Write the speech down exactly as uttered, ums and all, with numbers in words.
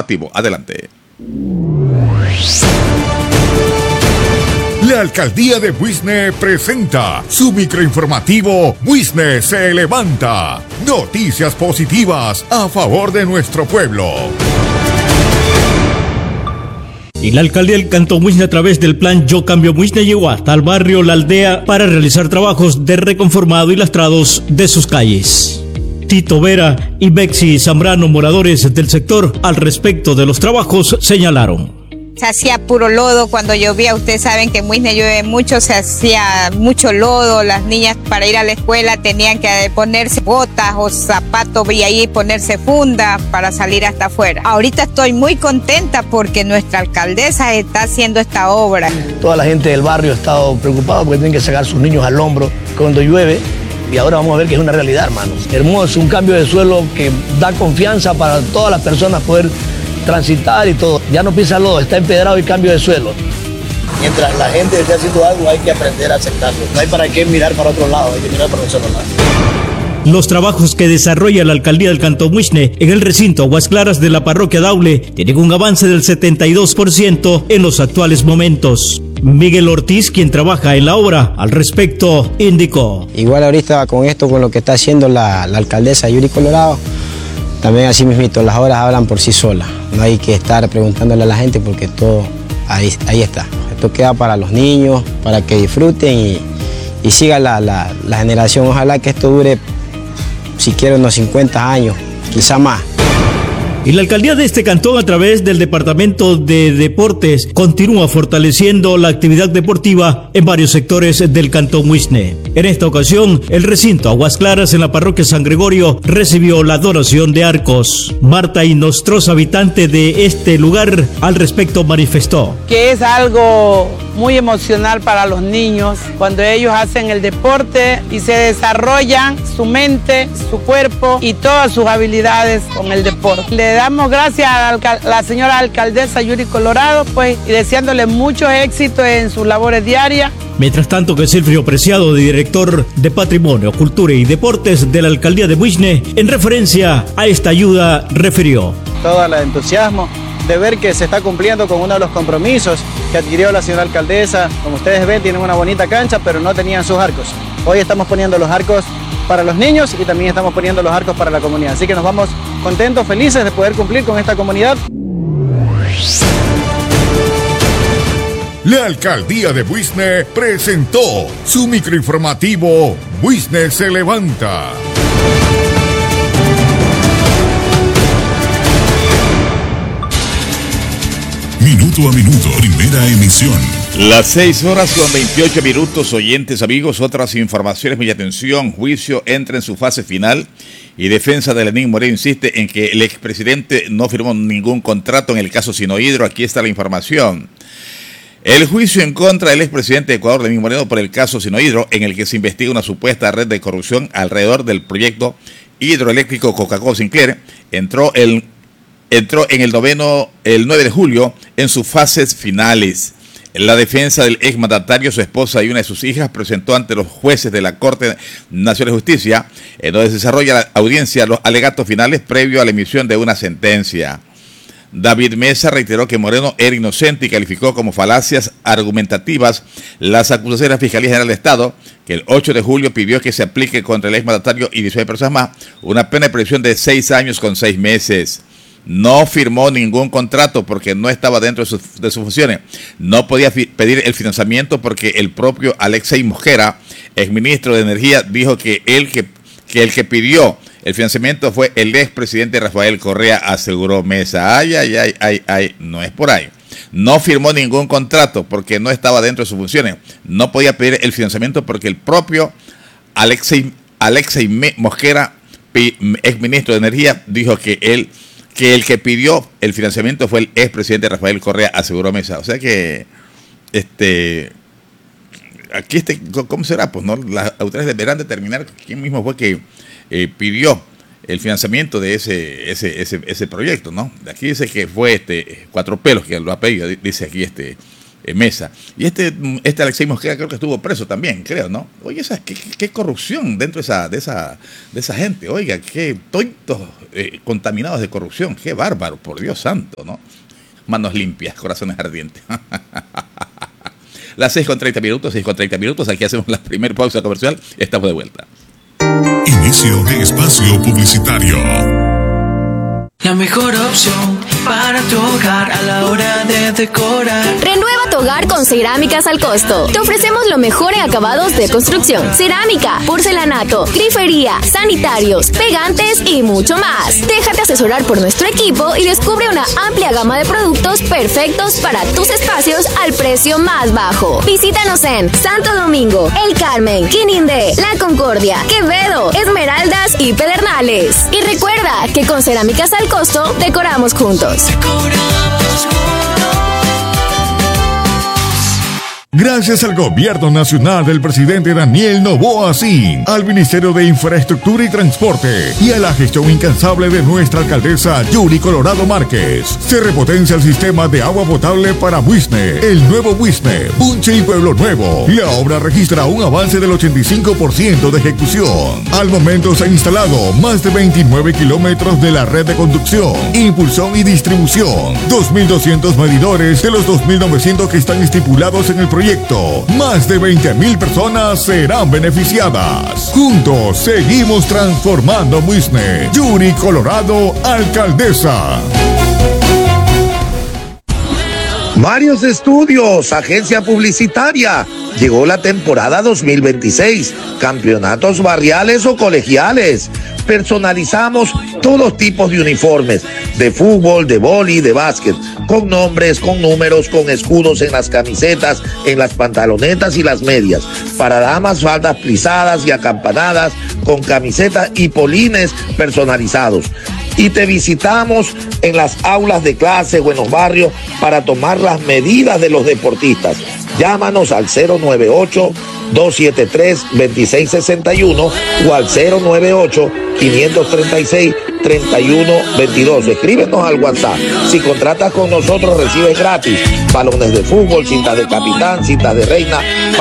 microinformativo. Adelante. La Alcaldía de Buisne presenta su microinformativo Buisne se levanta. Noticias positivas a favor de nuestro pueblo. Y la alcaldía del Cantón Buisne, a través del plan Yo Cambio Buisne, llegó hasta el barrio La Aldea para realizar trabajos de reconformado y lastrados de sus calles. Tito Vera y Bexi Zambrano, moradores del sector, al respecto de los trabajos, señalaron: se hacía puro lodo cuando llovía. Ustedes saben que en Buisne llueve mucho, se hacía mucho lodo. Las niñas para ir a la escuela tenían que ponerse botas o zapatos y ahí ponerse funda para salir hasta afuera. Ahorita estoy muy contenta porque nuestra alcaldesa está haciendo esta obra. Toda la gente del barrio ha estado preocupada porque tienen que sacar sus niños al hombro cuando llueve. Y ahora vamos a ver que es una realidad, hermanos. Hermoso, un cambio de suelo que da confianza para todas las personas poder transitar y todo. Ya no pisa lodo, está empedrado y cambio de suelo. Mientras la gente esté haciendo algo, hay que aprender a aceptarlo. No hay para qué mirar para otro lado, hay que mirar para otro lado. Los trabajos que desarrolla la alcaldía del Cantón Buisne en el recinto Aguas Claras de la parroquia Daule tienen un avance del setenta y dos por ciento en los actuales momentos. Miguel Ortiz, quien trabaja en la obra, al respecto indicó: igual ahorita con esto, con lo que está haciendo la, la alcaldesa Yuri Colorado, también así mismito, las obras hablan por sí solas. No hay que estar preguntándole a la gente porque todo ahí, ahí está. Esto queda para los niños, para que disfruten y, y siga la, la, la generación. Ojalá que esto dure siquiera unos cincuenta años, quizá más. Y la alcaldía de este cantón, a través del Departamento de Deportes, continúa fortaleciendo la actividad deportiva en varios sectores del Cantón Buisne. En esta ocasión, el recinto Aguas Claras en la parroquia San Gregorio recibió la donación de arcos. Marta Inostroza, habitante de este lugar, al respecto manifestó: que es algo muy emocional para los niños cuando ellos hacen el deporte y se desarrollan su mente, su cuerpo y todas sus habilidades con el deporte. Le damos gracias a la señora alcaldesa Yuri Colorado, pues, y deseándole mucho éxito en sus labores diarias. Mientras tanto, que Silvio Preciado, director de Patrimonio, Cultura y Deportes de la alcaldía de Buisne, en referencia a esta ayuda, refirió: todo el entusiasmo de ver que se está cumpliendo con uno de los compromisos que adquirió la señora alcaldesa. Como ustedes ven, tienen una bonita cancha, pero no tenían sus arcos. Hoy estamos poniendo los arcos para los niños y también estamos poniendo los arcos para la comunidad. Así que nos vamos contentos, felices de poder cumplir con esta comunidad. La alcaldía de Buisne presentó su microinformativo Buisne se levanta. Minuto a minuto, primera emisión. Las seis horas con veintiocho minutos, oyentes, amigos. Otras informaciones, mucha atención. Juicio entra en su fase final y defensa de Lenín Moreno insiste en que el expresidente no firmó ningún contrato en el caso Sinohidro. Aquí está la información. El juicio en contra del expresidente de Ecuador, Lenín Moreno, por el caso Sinohidro, en el que se investiga una supuesta red de corrupción alrededor del proyecto hidroeléctrico Coca-Cola Sinclair, entró el entró en el noveno, el nueve de julio, en sus fases finales. La defensa del exmandatario, su esposa y una de sus hijas presentó ante los jueces de la Corte Nacional de Justicia, en donde se desarrolla la audiencia, los alegatos finales previo a la emisión de una sentencia. David Mesa reiteró que Moreno era inocente y calificó como falacias argumentativas las acusaciones de la Fiscalía General de Estado, que el ocho de julio pidió que se aplique contra el exmandatario y diecinueve personas más una pena de prisión de seis años con seis meses. No firmó ningún contrato porque no estaba dentro de sus, de sus funciones. No podía fi- pedir el financiamiento porque el propio Alexei Mosquera, exministro de Energía, dijo que, él que, que el que pidió el financiamiento fue el expresidente Rafael Correa, aseguró Mesa. Ay, ay, ay, ay, ay, no es por ahí. No firmó ningún contrato porque no estaba dentro de sus funciones. No podía pedir el financiamiento porque el propio Alexei, Alexei Mosquera, exministro de Energía, dijo que él que el que pidió el financiamiento fue el expresidente Rafael Correa, aseguró Mesa. O sea que, este, aquí, este, ¿cómo será? Pues no, las autoridades deberán determinar quién mismo fue que eh, pidió el financiamiento de ese, ese, ese, ese proyecto, ¿no? Aquí dice que fue este Cuatro Pelos que lo ha pedido, dice aquí este eh, Mesa. Y este, este Alexei Mosquera creo que estuvo preso también, creo, ¿no? Oye, esa, qué, qué corrupción dentro de esa, de esa, de esa gente. Oiga, qué toitos eh, contaminados de corrupción. Qué bárbaro, por Dios santo, ¿no? Manos limpias, corazones ardientes. Las seis con treinta minutos, seis con treinta minutos. Aquí hacemos la primera pausa comercial. Estamos de vuelta. Inicio de espacio publicitario. La mejor opción para tu hogar a la hora de decorar. Renueva tu hogar con Cerámicas al Costo. Te ofrecemos lo mejor en acabados de construcción. Cerámica, porcelanato, grifería, sanitarios, pegantes y mucho más. Déjate asesorar por nuestro equipo y descubre una amplia gama de productos perfectos para tus espacios al precio más bajo. Visítanos en Santo Domingo, El Carmen, Quinindé, La Concordia, Quevedo, Esmeraldas y Pedernales. Y recuerda que con Cerámicas al Costo decoramos juntos. Gracias al Gobierno Nacional del presidente Daniel Noboa Sin, al Ministerio de Infraestructura y Transporte y a la gestión incansable de nuestra alcaldesa Yuri Colorado Márquez, se repotencia el sistema de agua potable para Muisne, el nuevo Muisne, Punche y Pueblo Nuevo. La obra registra un avance del ochenta y cinco por ciento de ejecución. Al momento se han instalado más de veintinueve kilómetros de la red de conducción, impulsión y distribución, dos mil doscientos medidores de los dos mil novecientos que están estipulados en el proyecto. Más de veinte mil personas serán beneficiadas. Juntos seguimos transformando Muisne. Yuri Colorado, alcaldesa. Varios estudios, agencia publicitaria. Llegó la temporada dos mil veintiséis. Campeonatos barriales o colegiales. Personalizamos todos tipos de uniformes, de fútbol, de vóley, de básquet, con nombres, con números, con escudos en las camisetas, en las pantalonetas y las medias. Para damas, faldas plisadas y acampanadas, con camisetas y polines personalizados. Y te visitamos en las aulas de clase o en los barrios para tomar las medidas de los deportistas. Llámanos al cero nueve ocho, dos siete tres, dos seis seis uno o al cero nueve ocho, cinco tres seis, tres uno dos dos. Escríbenos al WhatsApp. Si contratas con nosotros recibes gratis balones de fútbol, cintas de capitán, cintas de reina,